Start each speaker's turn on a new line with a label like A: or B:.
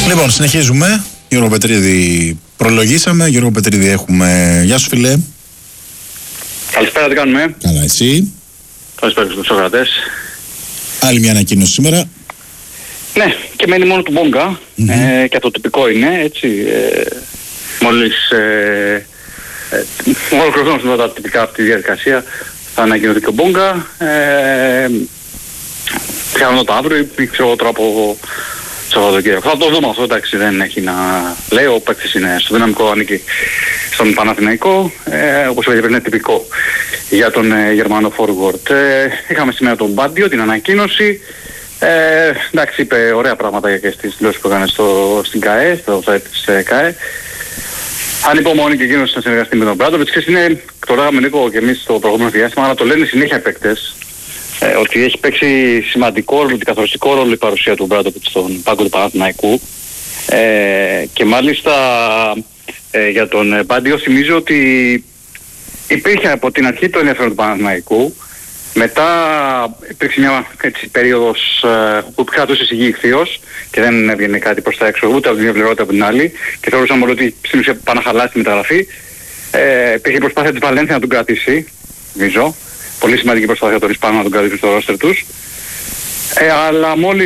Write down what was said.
A: Λοιπόν, συνεχίζουμε. Γιώργο Πετρίδη προλογίσαμε. Γιώργο Πετρίδη έχουμε. Γεια σου, φίλε.
B: Καλησπέρα, τι κάνουμε?
A: Καλά, εσύ?
B: Καλησπέρα στους ακροατές.
A: Άλλη μια ανακοίνωση σήμερα.
B: Ναι, και μένει μόνο του Μπόγκα. Και αυτό τυπικό είναι, έτσι. Μόλις ολοκληρωθούμε τα τυπικά από τη διαδικασία, θα ανακοινωθεί και ο Μπόγκα. Πιθανότατα αύριο ή ξέρω τώρα από Σαββατοκύριακο. Θα το δούμε αυτό, εντάξει, δεν έχει να λέει. Ο παίκτης είναι στο δυναμικό, ανήκει στον Παναθηναϊκό. Όπως είπα, είναι τυπικό για τον Γερμανό forward. Είχαμε σήμερα τον Μπάντιο, την ανακοίνωση. Εντάξει, είπε ωραία πράγματα και στις δηλώσεις που έκανε στην ΚΑΕ, στο site της ΚΑΕ. Ανυπομονεί και εκείνος να συνεργαστεί με τον Μπράντοβιτς. Το λέγαμε Νίκο και εμείς στο προηγούμενο διάστημα, αλλά το λένε συνέχεια οι παίκτες. Ότι έχει παίξει σημαντικό ρόλο, καθοριστικό ρόλο η παρουσία του Μπράντοβιτς στον πάγκο του Παναθηναϊκού. Και μάλιστα για τον Μπάντιο θυμίζω ότι υπήρχε από την αρχή το ενδιαφέρον του Παναθηναϊκού. Μετά υπήρξε μια περίοδος που κρατούσε σιγή ηχθείως και δεν έβγαινε κάτι προς τα έξω, ούτε από την μια πλευρά ούτε από την άλλη, και θεωρούσαμε όλοι ότι στην ουσία πάνε να χαλάσει τη μεταγραφή. Υπήρχε προσπάθεια της Βαλένθια να τον κρατήσει, νομίζω. Πολύ σημαντική προσπάθεια των Ισπανών να τον κρατήσουν στο ρόστερ τους. Αλλά μόλις